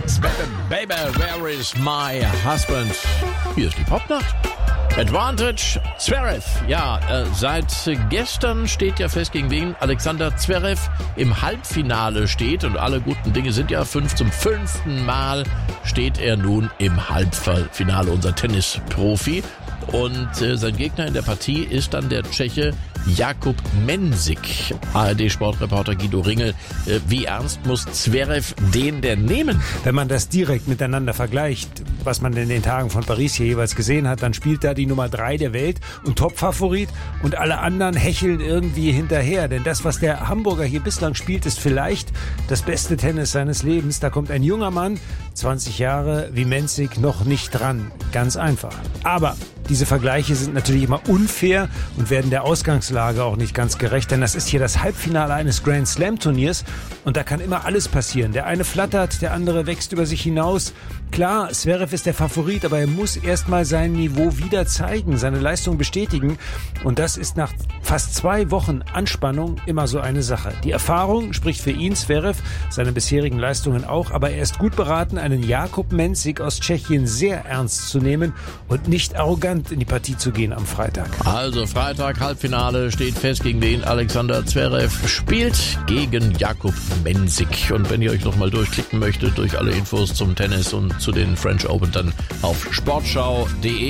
Baby, where is my husband? Hier ist die Popnacht. Advantage Zverev. Ja, seit gestern steht ja fest, gegen wen Alexander Zverev im Halbfinale steht. Und alle guten Dinge sind ja zum 5. Mal steht er nun im Halbfinale, unser Tennisprofi. Und sein Gegner in der Partie ist dann der Tscheche Jakub Mensik. ARD-Sportreporter Guido Ringel. Wie ernst muss Zverev den denn nehmen? Wenn man das direkt miteinander vergleicht, was man in den Tagen von Paris hier jeweils gesehen hat, dann spielt da die Nummer 3 der Welt und Topfavorit und alle anderen hecheln irgendwie hinterher. Denn das, was der Hamburger hier bislang spielt, ist vielleicht das beste Tennis seines Lebens. Da kommt ein junger Mann, 20 Jahre, wie Mensik, noch nicht dran. Ganz einfach. Aber diese Vergleiche sind natürlich immer unfair und werden der Ausgangslage auch nicht ganz gerecht, denn das ist hier das Halbfinale eines Grand Slam Turniers und da kann immer alles passieren. Der eine flattert, der andere wächst über sich hinaus. Klar, Zverev ist der Favorit, aber er muss erstmal sein Niveau wieder zeigen, seine Leistung bestätigen und das ist nach fast 2 Wochen Anspannung immer so eine Sache. Die Erfahrung spricht für ihn, Zverev, seine bisherigen Leistungen auch, aber er ist gut beraten, einen Jakub Mensik aus Tschechien sehr ernst zu nehmen und nicht arrogant in die Partie zu gehen am Freitag. Also Freitag, Halbfinale, steht fest, gegen wen Alexander Zverev spielt, gegen Jakub Mensik. Und wenn ihr euch nochmal durchklicken möchtet durch alle Infos zum Tennis und zu den French Open, dann auf sportschau.de.